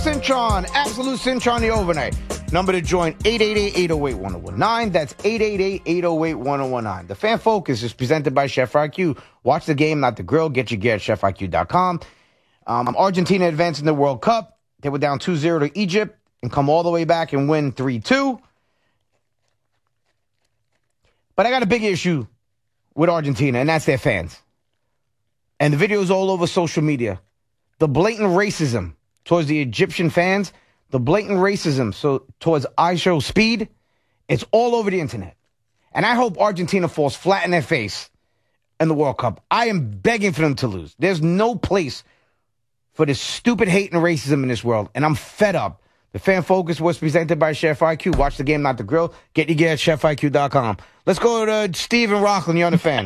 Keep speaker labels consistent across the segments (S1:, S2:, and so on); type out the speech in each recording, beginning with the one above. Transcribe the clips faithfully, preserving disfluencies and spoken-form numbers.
S1: Cintron, Absolute Cintron, the overnight. Number to join, eight eight eight, eight oh eight, one oh one nine. That's eight eight eight, eight oh eight, one oh one nine. The Fan Focus is presented by Chef I Q. Watch the game, not the grill. Get your gear at chef I Q dot com. Um, Argentina advanced in the World Cup. They were down two zero to Egypt and come all the way back and win three two. But I got a big issue with Argentina, and that's their fans. And the videos all over social media. The blatant racism towards the Egyptian fans, the blatant racism so towards I Show Speed, it's all over the internet. And I hope Argentina falls flat in their face in the World Cup. I am begging for them to lose. There's no place for this stupid hate and racism in this world, and I'm fed up. The Fan Focus was presented by Chef I Q. Watch the game, not the grill. Get your gear at chef I Q dot com. Let's go to Steve and Rockland. You're on the Fan.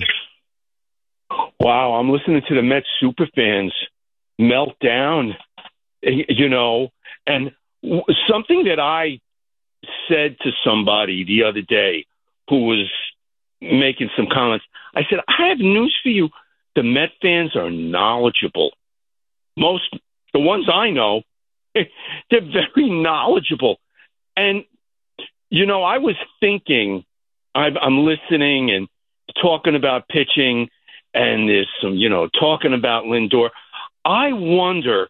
S2: Wow, I'm listening to the Mets superfans melt down, you know, and w- something that I said to somebody the other day who was making some comments, I said, I have news for you. The Met fans are knowledgeable. Most, the ones I know, they're very knowledgeable. And, you know, I was thinking, I've, I'm listening and talking about pitching, and there's some, you know, talking about Lindor. I wonder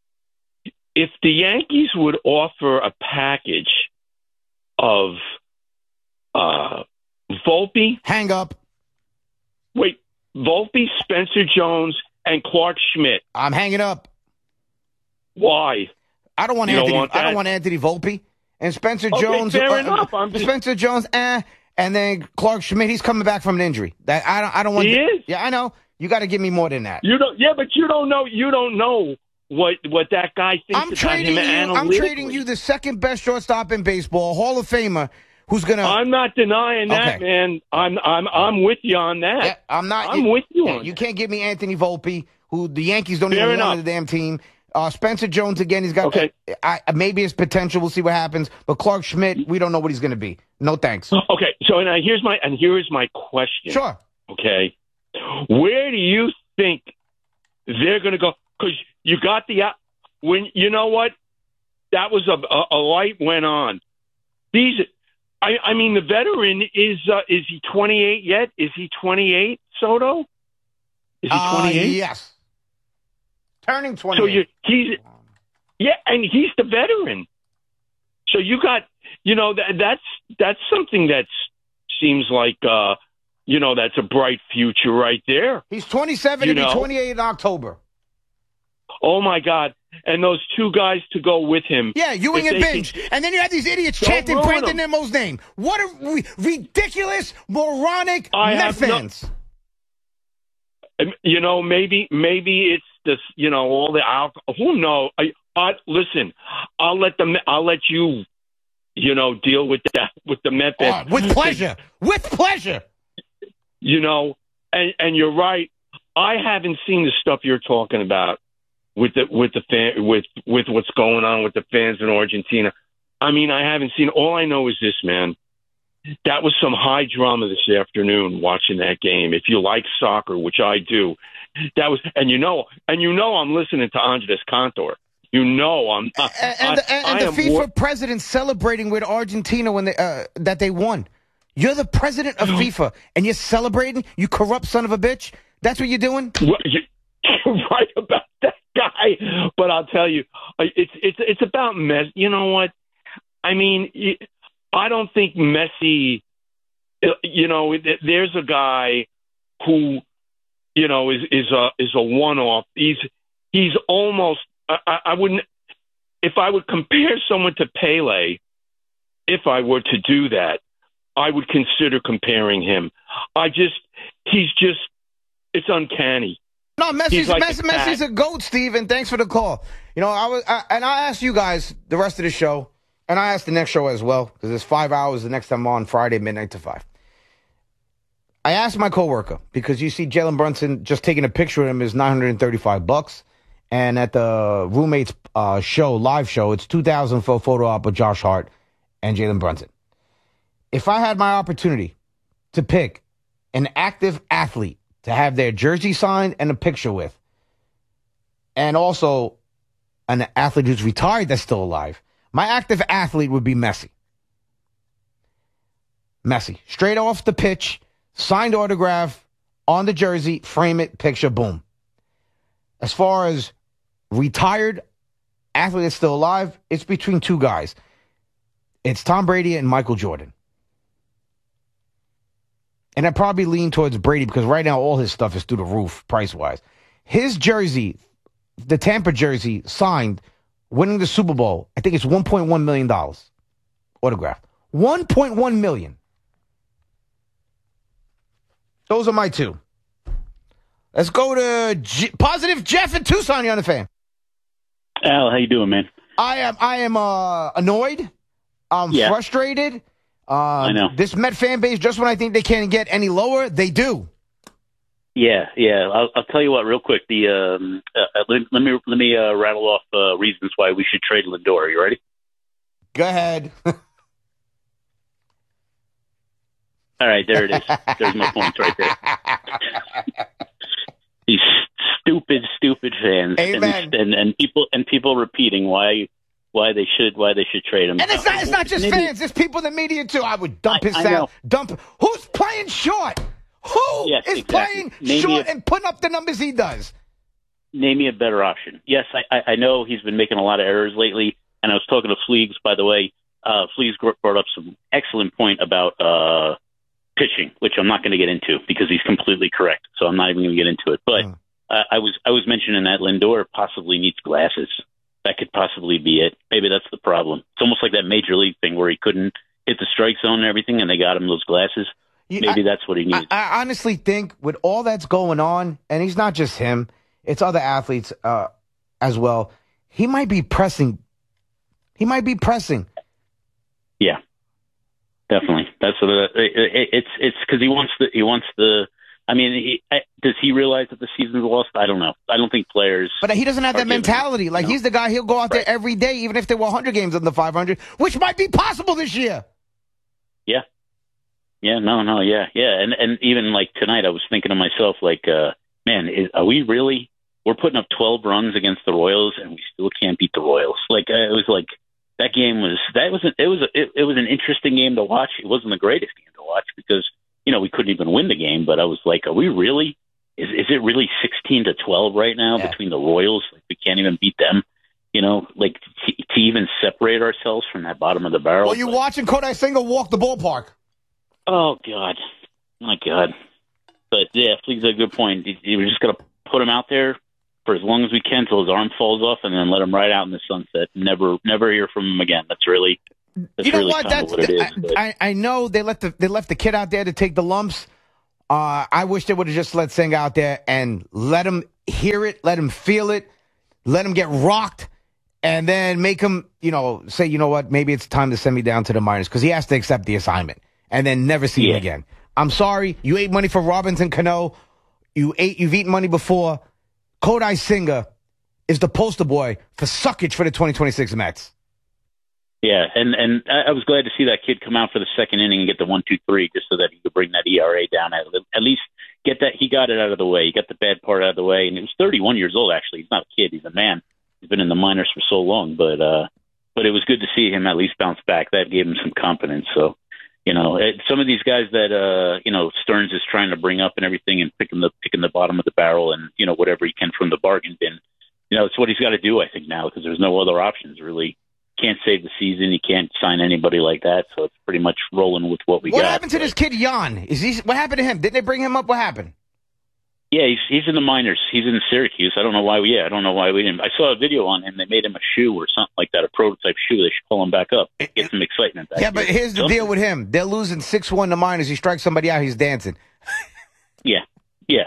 S2: if the Yankees would offer a package of uh, Volpe.
S1: Hang up.
S2: Wait, Volpe, Spencer Jones, and Clark Schmidt.
S1: I'm hanging up.
S2: Why?
S1: I don't want
S2: You
S1: Anthony.
S2: don't want
S1: I don't
S2: that?
S1: want Anthony Volpe and Spencer
S2: Okay,
S1: Jones.
S2: fair
S1: uh,
S2: enough. I'm just-
S1: Spencer Jones, eh, and then Clark Schmidt. He's coming back from an injury. That I don't. I don't want.
S2: He is?
S1: Yeah, I know. You got to give me more than that.
S2: You don't. Yeah, but you don't know. You don't know what what that guy thinks
S1: I'm
S2: about
S1: trading
S2: him
S1: you. I'm
S2: analytically.
S1: trading you the second best shortstop in baseball, Hall of Famer, who's gonna.
S2: I'm not denying that,
S1: Okay.
S2: man. I'm I'm I'm with you on that.
S1: Yeah, I'm not.
S2: I'm with you
S1: yeah,
S2: on
S1: You
S2: that.
S1: can't give me Anthony Volpe, who the Yankees don't
S2: Fair
S1: even
S2: enough.
S1: want on the damn team. Uh, Spencer Jones again. He's got.
S2: Okay.
S1: I, maybe his potential. We'll see what happens. But Clark Schmidt, we don't know what he's going to be. No thanks.
S2: Okay, so now here's my and here is my question.
S1: Sure.
S2: Okay, where do you think they're going to go? Because you got the when you know what that was a, a, a light went on. These, I, I mean, the veteran is uh, is he twenty-eight yet? Is he twenty-eight, Soto? Is he
S1: Uh,
S2: twenty-eight?
S1: yes. Turning twenty.
S2: So you he's yeah, and he's the veteran. So you got you know that that's that's something that seems like uh, you know that's a bright future right there.
S1: He's twenty-seven.
S2: You
S1: He'll be
S2: know.
S1: twenty-eight in October.
S2: Oh my God! And those two guys to go with him.
S1: Yeah, Ewing
S2: If
S1: and
S2: they
S1: Binge.
S2: can-
S1: And then you have these idiots
S2: Don't
S1: chanting
S2: ruin
S1: Brandon
S2: him.
S1: Nimmo's name. What a re- ridiculous, moronic
S2: I
S1: Met
S2: have no-
S1: fans.
S2: You know, maybe maybe it's this. You know, all the alcohol. Who knows? I, I listen. I'll let the I'll let you. You know, deal with that with the Met
S1: Oh,
S2: fans.
S1: with pleasure. With pleasure.
S2: You know, and and you're right. I haven't seen the stuff you're talking about with the with the fan with with what's going on with the fans in Argentina. I mean, I haven't seen. All I know is this, man. That was some high drama this afternoon watching that game. If you like soccer, which I do, that was, and you know, and you know, I'm listening to Andres Cantor. You know, I'm not,
S1: And, and, the, and,
S2: I,
S1: and
S2: I
S1: the
S2: am
S1: FIFA
S2: war-
S1: president celebrating with Argentina when they uh, that they won. You're the president of FIFA, and you're celebrating. You corrupt son of a bitch. That's what you're doing.
S2: Well, you- You're right about that guy, but I'll tell you, it's it's it's about Messi. You know what? I mean, I don't think Messi. You know, there's a guy who, you know, is is a is a one-off. He's he's almost. I, I wouldn't. If I would compare someone to Pele, if I were to do that, I would consider comparing him. I just, he's just, it's uncanny.
S1: No, Messi's,
S2: He's like
S1: Messi,
S2: a cat.
S1: Messi's a goat, Steve, and thanks for the call. You know, I was, I, and I asked you guys the rest of the show, and I asked the next show as well, because it's five hours the next time on Friday, midnight to five. I asked my coworker, because you see Jalen Brunson, just taking a picture of him is nine hundred thirty-five bucks, and at the roommates uh, show, live show, it's two thousand for a photo op with Josh Hart and Jalen Brunson. If I had my opportunity to pick an active athlete to have their jersey signed and a picture with, and also an athlete who's retired that's still alive. My active athlete would be Messi. Messi. Straight off the pitch, signed autograph on the jersey, frame it, picture, boom. As far as retired athlete that's still alive, it's between two guys. It's Tom Brady and Michael Jordan. And I'd probably lean towards Brady because right now all his stuff is through the roof price-wise. His jersey, the Tampa jersey, signed, winning the Super Bowl, I think it's one point one million dollars autograph. one point one million dollars. Those are my two. Let's go to G- Positive Jeff in Tucson. You're on the Fan.
S3: Al, how you doing, man?
S1: I am. I am uh, annoyed. I'm
S3: yeah.
S1: frustrated. Uh,
S3: I know.
S1: This Met fan base, just when I think they can't get any lower, they do.
S3: Yeah, yeah. I'll, I'll tell you what, real quick. The um, uh, let, let me let me uh, rattle off uh, reasons why we should trade Lindor. You ready?
S1: Go ahead.
S3: All right, there it is. There's my points right there. These stupid, stupid fans,
S1: Amen.
S3: and, and and people and people repeating why why they should why they should trade him.
S1: And it's not it's not just
S3: Maybe,
S1: fans. It's people in the media too. I would dump
S3: I,
S1: his
S3: I
S1: sound.
S3: know.
S1: Dump. Who's playing short? Who
S3: Yes,
S1: is
S3: exactly.
S1: playing
S3: Name
S1: short
S3: me a-
S1: and putting up the numbers he does?
S3: Name me a better option. Yes, I, I, I know he's been making a lot of errors lately, and I was talking to Fleegs, by the way. Uh, Fleegs brought up some excellent point about uh, pitching, which I'm not going to get into because he's completely correct. So I'm not even going to get into it. But
S1: Hmm.
S3: uh, I was I was mentioning that Lindor possibly needs glasses. That could possibly be it. Maybe that's the problem. It's almost like that major league thing where he couldn't hit the strike zone and everything, and they got him those glasses.
S1: You-
S3: Maybe
S1: I-
S3: that's what he needs.
S1: I, I honestly think with all that's going on, and he's not just him, it's other athletes uh, as well. He might be pressing. He might be pressing.
S3: Yeah, definitely. That's what it, it, it's it's because he wants the he wants the. I mean, he, I, does he realize that the season's lost? I don't know. I don't think players.
S1: But he doesn't have
S3: are
S1: that
S3: given-
S1: mentality. Like,
S3: you know?
S1: he's the guy, he'll go out there
S3: Right.
S1: every day, even if there were one hundred games under five hundred, which might be possible this year.
S3: Yeah. Yeah. No. No. Yeah. Yeah. And and even like tonight, I was thinking to myself, like, uh, man, is, are we really? We're putting up twelve runs against the Royals, and we still can't beat the Royals. Like, uh, it was like that game was that was a, it was a, it, it was an interesting game to watch. It wasn't the greatest game to watch because you know we couldn't even win the game. But I was like, are we really? Is is it really sixteen to twelve right now
S1: Yeah.
S3: between the Royals? Like we can't even beat them. You know, like to, to even separate ourselves from that bottom of the barrel.
S1: Well, you
S3: like,
S1: watching Kodai Senga walk the ballpark.
S3: Oh God, my God! But yeah, Fleeg's a good point. You- We're just gonna put him out there for as long as we can till his arm falls off, and then let him ride out in the sunset. Never, never hear from him again. That's really, that's
S1: You know
S3: really
S1: what?
S3: kind
S1: That's
S3: of what it is.
S1: I,
S3: but-
S1: I, I know they let the they left the kid out there to take the lumps. Uh, I wish they would have just let Senga out there and let him hear it, let him feel it, let him get rocked, and then make him, you know, say, you know what, maybe it's time to send me down to the minors because he has to accept the assignment and then never see
S3: Yeah.
S1: him again. I'm sorry, you ate money for Robinson Cano. You ate, you've eaten money before. Kodai Senga is the poster boy for suckage for the twenty twenty-six Mets.
S3: Yeah, and and I I was glad to see that kid come out for the second inning and get the one, two, three, just so that he could bring that E R A down. At, at least get that. He got it out of the way. He got the bad part out of the way, and he was thirty-one years old. Actually, he's not a kid. He's a man. He's been in the minors for so long, but uh, but it was good to see him at least bounce back. That gave him some confidence. So, you know, it, some of these guys that uh, you know Stearns is trying to bring up and everything, and picking the picking the bottom of the barrel, and you know whatever he can from the bargain bin. You know, it's what he's got to do, I think, now because there's no other options really. Can't save the season. He can't sign anybody like that. So it's pretty much rolling with what we
S1: What
S3: got.
S1: happened to
S3: But,
S1: this kid Jan? Is he? What happened to him? Didn't they bring him up? What happened?
S3: Yeah, he's he's in the minors. He's in Syracuse. I don't know why we. Yeah, I don't know why we didn't. I saw a video on him. They made him a shoe or something like that, a prototype shoe. They should pull him back up. Get some excitement back.
S1: Yeah, but
S3: here.
S1: here's the
S3: Something.
S1: deal with him. They're losing six one to minors. He strikes somebody out, he's dancing.
S3: Yeah, yeah,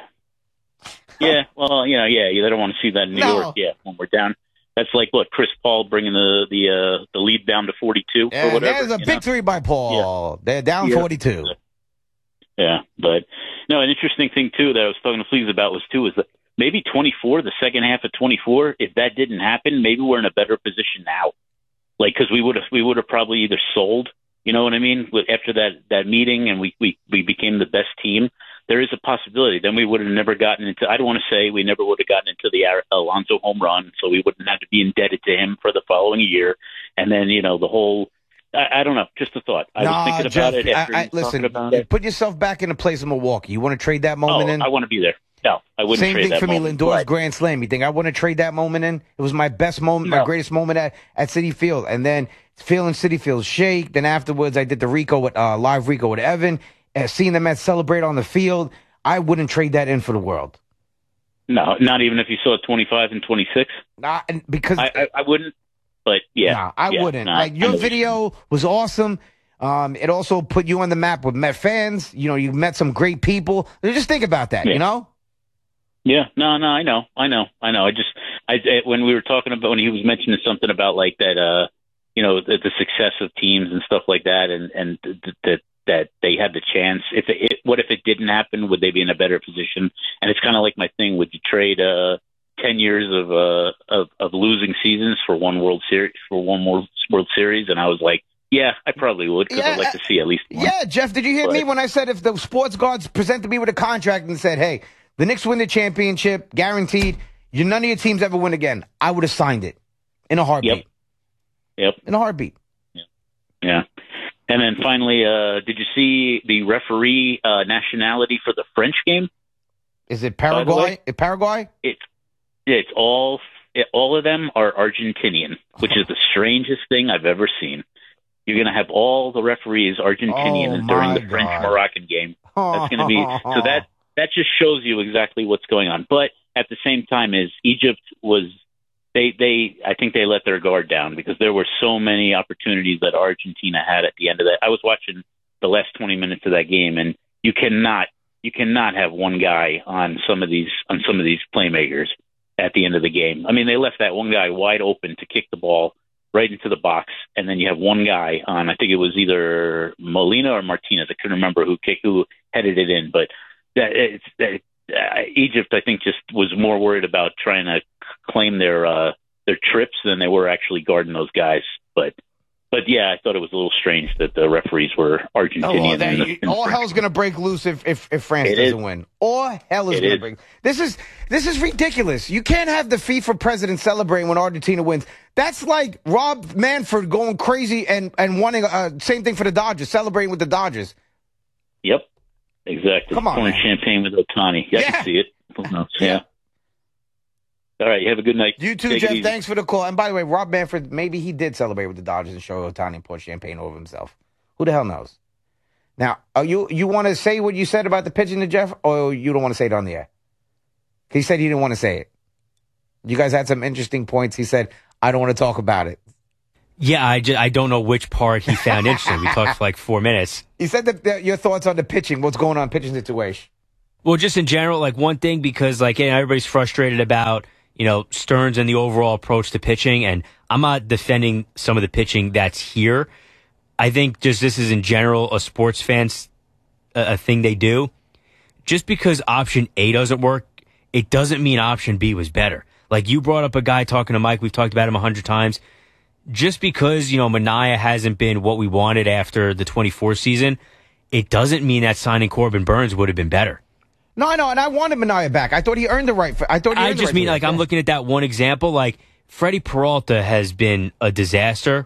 S3: yeah. Well, you know, yeah. They don't want to see that in New
S1: No.
S3: York. Yeah, when we're down. That's like what Chris Paul bringing the the uh, the lead down to forty-two or
S1: And
S3: whatever.
S1: there's a
S3: you know?
S1: victory by Paul. They're down
S3: Yeah.
S1: forty-two.
S3: Yeah, but no, an interesting thing too that I was talking to Fleas about was too is that maybe twenty-four, the second half of twenty-four, if that didn't happen, maybe we're in a better position now. Like because we would have we would have probably either sold, you know what I mean, after that that meeting, and we we we became the best team. there is a possibility. Then we would have never gotten into, I don't want to say we never would have gotten into the Alonso home run, so we wouldn't have to be indebted to him for the following year. And then, you know, the whole, I, I don't know, just a thought. I
S1: nah,
S3: was thinking
S1: Jeff,
S3: about it after
S1: I, I, listen,
S3: about it.
S1: Put yourself back in the place of Milwaukee. You want to trade that moment
S3: oh,
S1: in?
S3: I want to be there. No, I wouldn't
S1: Same
S3: trade
S1: thing
S3: that
S1: for me,
S3: moment,
S1: Lindor's
S3: but-
S1: grand slam. You think I want to trade that moment in? It was my best moment, my
S3: No.
S1: greatest moment at, at Citi Field. And then feeling Citi Field shake. Then afterwards, I did the Rico with uh, live Rico with Evan. Uh, seeing the Mets celebrate on the field, I wouldn't trade that in for the world.
S3: No, not even if you saw twenty-five and twenty-six.
S1: Nah, and because
S3: I, I, I wouldn't. But yeah,
S1: nah, I
S3: yeah,
S1: wouldn't.
S3: nah,
S1: like
S3: I
S1: your
S3: know
S1: video was awesome. Um, it also put you on the map with Met fans. You know, you met some great people. Just think about that.
S3: Yeah.
S1: You know.
S3: Yeah, no, no, I know, I know, I know. I just, I when we were talking about when he was mentioning something about like that, uh, you know, the, the success of teams and stuff like that, and and th- that that they had the chance. If it, it, what if it didn't happen? Would they be in a better position? And it's kind of like my thing. Would you trade uh ten years of uh of, of losing seasons for one World Series for one more World Series? And I was like, yeah, I probably would because
S1: Yeah,
S3: I'd like to see at least one.
S1: Yeah, Jeff, did you hear
S3: But-
S1: me when I said if the sports gods presented me with a contract and said, hey, the Knicks win the championship, guaranteed, you none of your teams ever win again, I would have signed it in a heartbeat.
S3: Yep. Yep.
S1: In a heartbeat.
S3: Yeah. And then finally, uh, did you see the referee uh, nationality for the French game?
S1: Is it
S3: By the
S1: Paraguay?
S3: way-
S1: Is Paraguay?
S3: It's it's all it, all of them are Argentinian, which is the strangest thing I've ever seen. You're going to have all the referees Argentinian
S1: Oh,
S3: during
S1: my
S3: the French
S1: God.
S3: Moroccan game. That's going to be so that that just shows you exactly what's going on. But at the same time, is Egypt was they they I think they let their guard down because there were so many opportunities that Argentina had at the end of that. I was watching the last twenty minutes of that game, and you cannot you cannot have one guy on some of these on some of these playmakers at the end of the game. I mean, they left that one guy wide open to kick the ball right into the box, and then you have one guy on. I think it was either Molina or Martinez. I couldn't remember who kicked who headed it in, but that it's that, uh, Egypt, I think, just was more worried about trying to claim their uh, their trips than they were actually guarding those guys. But but yeah, I thought it was a little strange that the referees were Argentinian.
S1: Oh, well,
S3: in
S1: that,
S3: the, in
S1: all
S3: the
S1: hell's going to break loose if, if, if France
S3: It
S1: doesn't
S3: is.
S1: win. All hell is
S3: It
S1: going to
S3: is.
S1: break. This is this is ridiculous. You can't have the FIFA president celebrating when Argentina wins. That's like Rob Manfred going crazy and and wanting uh, same thing for the Dodgers, celebrating with the Dodgers.
S3: Yep, exactly.
S1: Come on,
S3: pouring
S1: man.
S3: champagne with Otani. Yeah, I
S1: Yeah.
S3: can see it. Who knows? Yeah. All right, you have a good night.
S1: You too,
S3: Take it
S1: Jeff.
S3: easy.
S1: Thanks for the call. And by the way, Rob Manfred, maybe he did celebrate with the Dodgers and show Otani and pour champagne over himself. Who the hell knows? Now, are you you want to say what you said about the pitching to Jeff, or you don't want to say it on the air? He said he didn't want to say it. You guys had some interesting points. He said, I don't want to talk about it.
S4: Yeah, I, just, I don't know which part he found interesting. We talked for like four minutes.
S1: He said that, that your thoughts on the pitching, what's going on pitching situation.
S4: Well, just in general, like one thing, because like you know, everybody's frustrated about, you know, Stearns and the overall approach to pitching, and I'm not defending some of the pitching that's here. I think just this is in general a sports fans a, a thing they do. Just because option A doesn't work, it doesn't mean option B was better. Like you brought up a guy talking to Mike, we've talked about him a hundred times. Just because, you know, Manaea hasn't been what we wanted after the twenty-four season, it doesn't mean that signing Corbin Burns would have been better.
S1: No, I know, and I wanted Manaea back. I thought he earned the right. For, I thought he
S4: I
S1: earned the
S4: just
S1: right
S4: mean,
S1: for
S4: like,
S1: that.
S4: I'm
S1: Yeah.
S4: looking at that one example. Like, Freddie Peralta has been a disaster.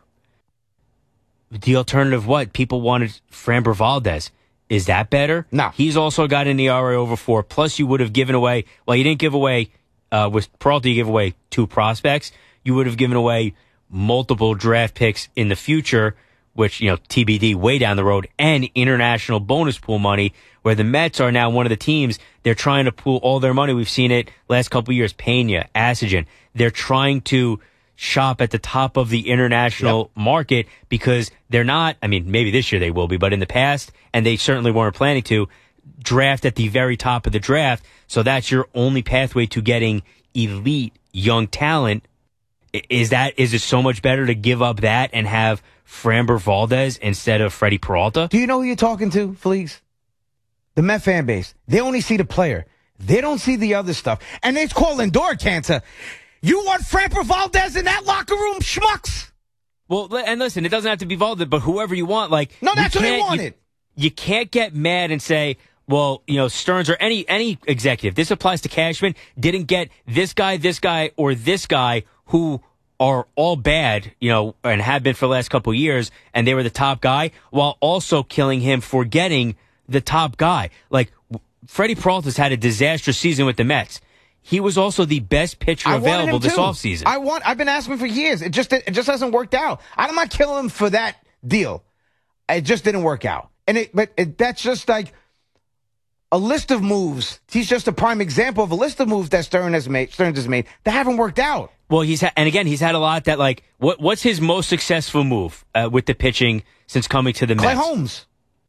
S4: The alternative, what? People wanted Framber Valdez. Is that better?
S1: No.
S4: He's also got an E R A over four. Plus, you would have given away, well, you didn't give away, uh, with Peralta, you gave away two prospects. You would have given away multiple draft picks in the future, which, you know, T B D way down the road, and international bonus pool money, where the Mets are now one of the teams. They're trying to pool all their money. We've seen it last couple of years. Pena, Assagen. They're trying to shop at the top of the international yep. market because they're not, I mean, maybe this year they will be, but in the past, and they certainly weren't planning to, draft at the very top of the draft. So that's your only pathway to getting elite young talent. Is that, is it so much better to give up that and have Framber Valdez instead of Freddie Peralta?
S1: Do you know who you're talking to, Fleegs? The Met fan base. They only see the player. They don't see the other stuff. And it's called Lindor cancer. You want Framber Valdez in that locker room, schmucks?
S4: Well, and listen, it doesn't have to be Valdez, but whoever you want, like...
S1: No, that's what they
S4: you,
S1: wanted.
S4: You can't get mad and say, well, you know, Stearns or any any executive, this applies to Cashman, didn't get this guy, this guy, or this guy who are all bad, you know, and have been for the last couple of years, and they were the top guy, while also killing him for getting the top guy. Like, Freddie Peralta's had a disastrous season with the Mets. He was also the best pitcher
S1: I wanted
S4: available
S1: him
S4: this
S1: too.
S4: offseason.
S1: I want. I've been asking for years. It just it just hasn't worked out. I'm not killing him for that deal. It just didn't work out. And it, but it, that's just like a list of moves. He's just a prime example of a list of moves that Stearns has made. Stearns has made that haven't worked out.
S4: Well, he's ha- and again, he's had a lot that like what what's his most successful move uh, with the pitching since coming to the
S1: Clay
S4: Mets?
S1: Holmes.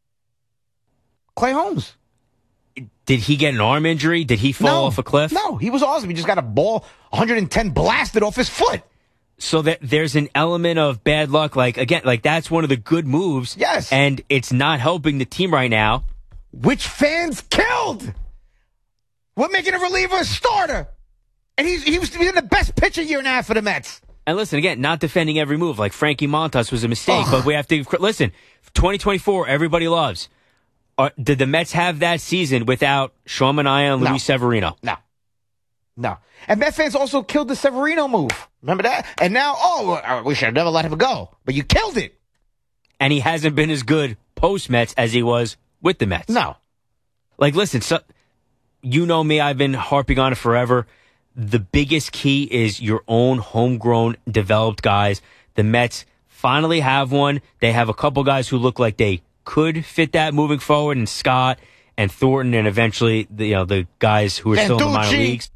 S1: Clay Holmes.
S4: Did he get an arm injury? Did he fall
S1: no,
S4: off a cliff?
S1: No, he was awesome. He just got a ball one hundred ten blasted off his foot.
S4: So that there's an element of bad luck. Like again, like that's one of the good moves.
S1: Yes,
S4: and it's not helping the team right now.
S1: Which fans killed. We're making a reliever a starter. And he's he was the best pitcher year and a half for the Mets.
S4: And listen, again, not defending every move. Like Frankie Montas was a mistake, but we have to listen. twenty twenty-four, everybody loves. Are, did the Mets have that season without Sean Manaea and
S1: No.
S4: Luis Severino?
S1: No, no. And Met fans also killed the Severino move. Remember that? And now, oh, we should have never let him go. But you killed it.
S4: And he hasn't been as good post Mets as he was with the Mets.
S1: No.
S4: Like, listen, so, you know me. I've been harping on it forever. The biggest key is your own homegrown, developed guys. The Mets finally have one. They have a couple guys who look like they could fit that moving forward, and Scott and Thornton, and eventually the, you know, the guys who are still in the minor leagues.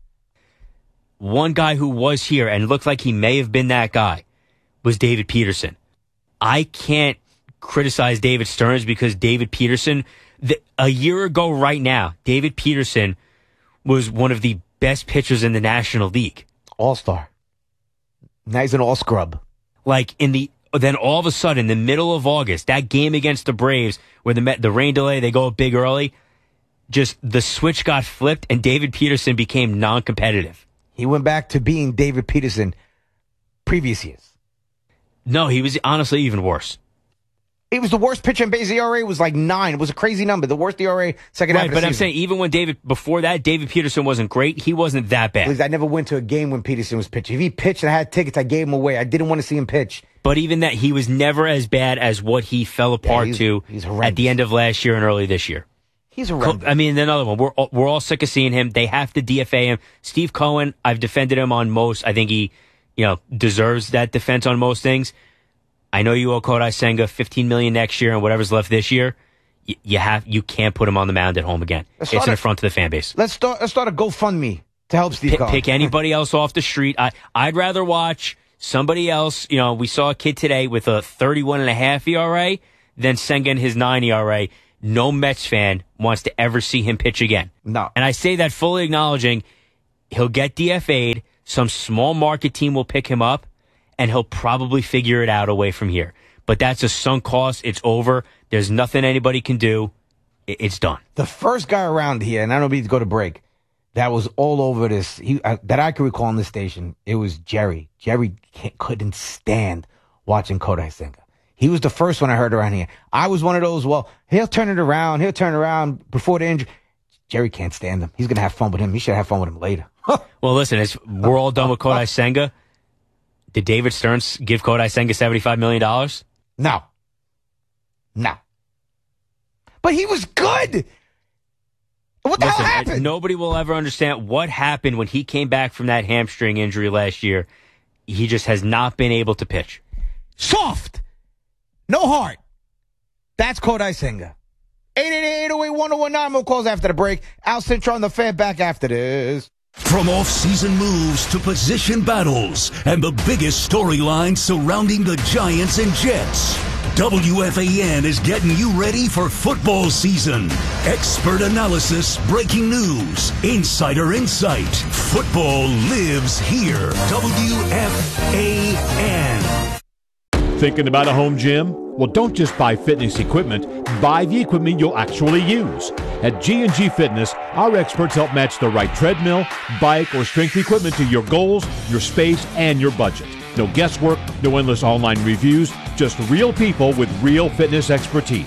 S4: One guy who was here and looked like he may have been that guy was David Peterson. I can't criticize David Stearns because David Peterson, the, a year ago right now, David Peterson was one of the best pitchers in the National League.
S1: All-star. Now he's an all-scrub.
S4: Like in the then all of a sudden, in the middle of August, that game against the Braves where the the rain delay, they go up big early, just the switch got flipped and David Peterson became non-competitive.
S1: He went back to being David Peterson previous years.
S4: No, he was honestly even worse.
S1: He was the worst pitcher in base. E R A was like nine. It was a crazy number. The worst E R A second half
S4: Right,
S1: of the
S4: but I'm
S1: season.
S4: saying even when David, before that, David Peterson wasn't great. He wasn't that bad.
S1: Please, I never went to a game when Peterson was pitching. If he pitched and I had tickets, I gave him away. I didn't want to see him pitch.
S4: But even that, he was never as bad as what he fell apart
S1: he's-
S4: to
S1: he's
S4: at
S1: horrendous.
S4: the end of last year and early this year.
S1: He's
S4: Co-
S1: horrendous.
S4: I mean, another one. We're all, we're all sick of seeing him. They have to D F A him. Steve Cohen, I've defended him on most. I think he, you know, deserves that defense on most things. I know you owe Kodai Senga fifteen million dollars next year and whatever's left this year. Y- you have, you can't put him on the mound at home again.
S1: Let's
S4: It's
S1: start
S4: an
S1: a-
S4: affront to the fan base.
S1: Let's start. Let's start a GoFundMe to help Steve
S4: Pick,
S1: Cohen.
S4: pick anybody else off the street. I, I'd rather watch somebody else. You know, we saw a kid today with a thirty-one and a half E R A than Senga and his nine E R A. No Mets fan wants to ever see him pitch again.
S1: No.
S4: And I say that fully acknowledging he'll get D F A'd. Some small market team will pick him up, and he'll probably figure it out away from here. But that's a sunk cost. It's over. There's nothing anybody can do. I- It's done.
S1: The first guy around here, and I don't need to go to break, that was all over this, he, uh, that I could recall on this station, it was Jerry. Jerry can't, couldn't stand watching Kodai Senga. He was the first one I heard around here. I was one of those, well, he'll turn it around. He'll turn it around before the injury. Jerry can't stand him. He's going to have fun with him. He should have fun with him later.
S4: Well, listen, it's, we're all done with Kodai Senga. Did David Stearns give Kodai Senga seventy-five million dollars?
S1: No. No. But he was good. What the
S4: Listen,
S1: hell happened?
S4: nobody will ever understand what happened when he came back from that hamstring injury last year. He just has not been able to pitch.
S1: Soft. No heart. That's Kodai Senga. eight eight eight, eight oh eight, one oh one nine. More calls after the break. Al Cintron on the fan back after this.
S5: From off-season moves to position battles and the biggest storylines surrounding the Giants and Jets, W F A N is getting you ready for football season. Expert analysis, breaking news, insider insight. Football lives here. W F A N.
S6: Thinking about a home gym? Well, don't just buy fitness equipment. Buy the equipment you'll actually use. At G and G Fitness, our experts help match the right treadmill, bike, or strength equipment to your goals, your space, and your budget. No guesswork, no endless online reviews, just real people with real fitness expertise.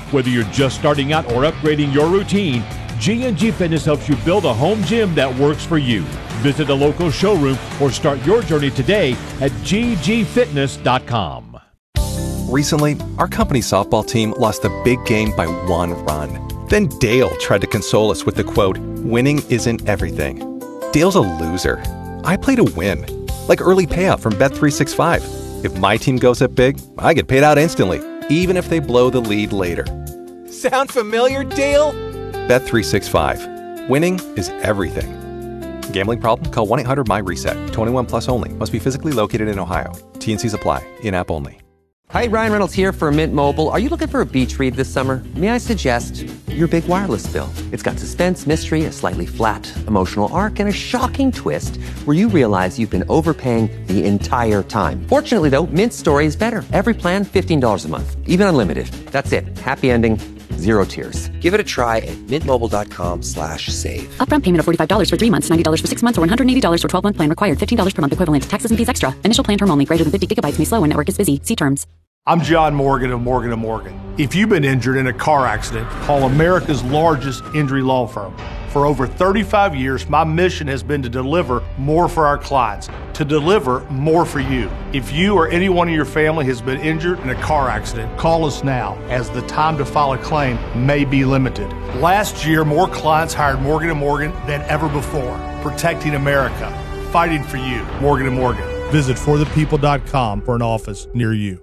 S6: Whether you're just starting out or upgrading your routine, G and G Fitness helps you build a home gym that works for you. Visit a local showroom or start your journey today at g g fitness dot com.
S7: Recently, our company softball team lost a big game by one run. Then Dale tried to console us with the quote, "Winning isn't everything." Dale's a loser. I play to win. Like early payout from Bet three sixty-five. If my team goes up big, I get paid out instantly, even if they blow the lead later.
S8: Sound familiar, Dale?
S7: Bet three sixty-five. Winning is everything. Gambling problem? Call one eight hundred M Y reset. twenty-one plus only. Must be physically located in Ohio. T and Cs apply. In-app only.
S8: Hi, Ryan Reynolds here for Mint Mobile. Are you looking for a beach read this summer? May I suggest your big wireless bill? It's got suspense, mystery, a slightly flat, emotional arc, and a shocking twist where you realize you've been overpaying the entire time. Fortunately, though, Mint's story is better. Every plan, fifteen dollars a month. Even unlimited. That's it. Happy ending. Zero tears. Give it a try at mintmobile.com slash save.
S9: Upfront payment of forty-five dollars for three months, ninety dollars for six months, or one hundred eighty dollars for twelve-month plan required. fifteen dollars per month equivalent. Taxes and fees extra. Initial plan term only. Greater than fifty gigabytes may slow when network is busy. See terms.
S10: I'm John Morgan of Morgan and Morgan. If you've been injured in a car accident, call America's largest injury law firm. For over thirty-five years, my mission has been to deliver more for our clients, to deliver more for you. If you or anyone in your family has been injured in a car accident, call us now, as the time to file a claim may be limited. Last year, more clients hired Morgan and Morgan than ever before, protecting America, fighting for you. Morgan and Morgan. Visit for the people dot com for an office near you.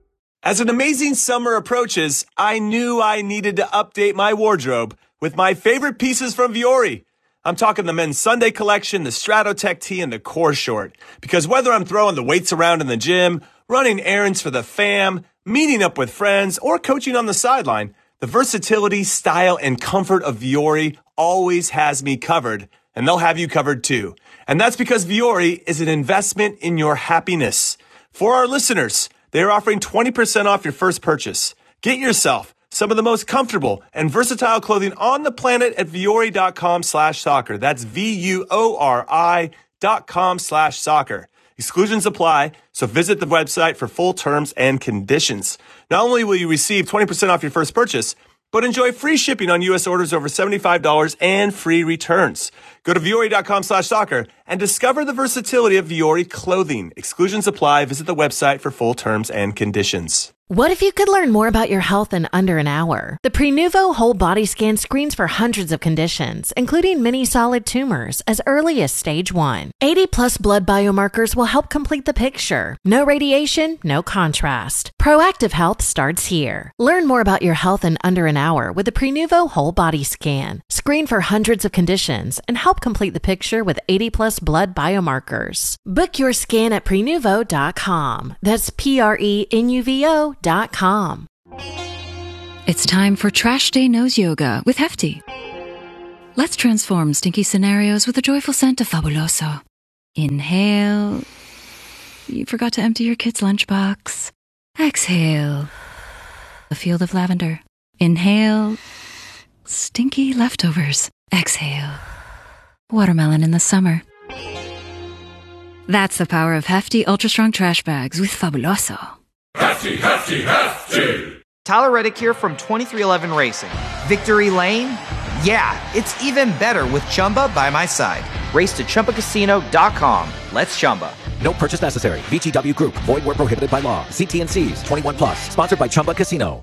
S11: As an amazing summer approaches, I knew I needed to update my wardrobe with my favorite pieces from Vuori. I'm talking the men's Sunday collection, the Stratotech tee, and the Core short. Because whether I'm throwing the weights around in the gym, running errands for the fam, meeting up with friends, or coaching on the sideline, the versatility, style, and comfort of Vuori always has me covered, and they'll have you covered too. And that's because Vuori is an investment in your happiness. For our listeners, they are offering twenty percent off your first purchase. Get yourself some of the most comfortable and versatile clothing on the planet at Vuori.com slash soccer. That's V-U-O-R-I dot com slash soccer. Exclusions apply, so visit the website for full terms and conditions. Not only will you receive twenty percent off your first purchase, but enjoy free shipping on U S orders over seventy-five dollars and free returns. Go to Vuori.com slash soccer and discover the versatility of Vuori clothing. Exclusions apply. Visit the website for full terms and conditions.
S12: What if you could learn more about your health in under an hour? The Prenuvo Whole Body Scan screens for hundreds of conditions, including many solid tumors, as early as stage one. eighty plus blood biomarkers will help complete the picture. No radiation, no contrast. Proactive health starts here. Learn more about your health in under an hour with the Prenuvo Whole Body Scan. Screen for hundreds of conditions and help complete the picture with eighty plus blood biomarkers. Book your scan at prenuvo dot com. That's P R E N U V O dot com.
S13: It's time for Trash Day Nose Yoga with Hefty. Let's transform stinky scenarios with a joyful scent of Fabuloso. Inhale. You forgot to empty your kid's lunchbox. Exhale. A field of lavender. Inhale. Stinky leftovers. Exhale. Watermelon in the summer. That's the power of Hefty Ultra Strong Trash Bags with Fabuloso.
S14: Hefty, hefty, hefty!
S15: Tyler Reddick here from twenty-three eleven Racing. Victory Lane? Yeah, it's even better with Chumba by my side. Race to Chumba Casino dot com. Let's Chumba.
S16: No purchase necessary. V G W Group. Void where prohibited by law. See T and C's. twenty-one plus. Sponsored by Chumba Casino.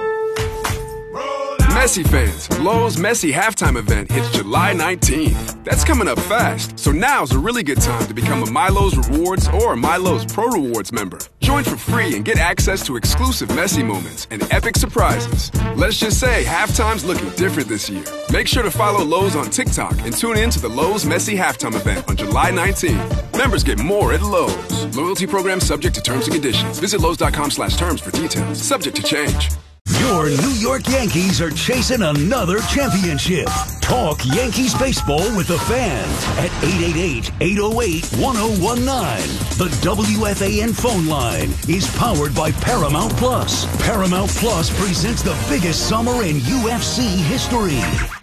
S17: Messi fans, Lowe's Messi halftime event hits July nineteenth. That's coming up fast, so now's a really good time to become a MyLowe's Rewards or a MyLowe's Pro Rewards member. Join for free and get access to exclusive Messi moments and epic surprises. Let's just say halftime's looking different this year. Make sure to follow Lowe's on TikTok and tune in to the Lowe's Messi halftime event on July nineteenth. Members get more at Lowe's. Loyalty program subject to terms and conditions. Visit Lowe's.com slash terms for details. Subject to change.
S5: Your New York Yankees are chasing another championship. Talk Yankees baseball with the fans at eight eight eight, eight oh eight, one oh one nine. The W F A N phone line is powered by Paramount Plus. Paramount Plus presents the biggest summer in U F C history.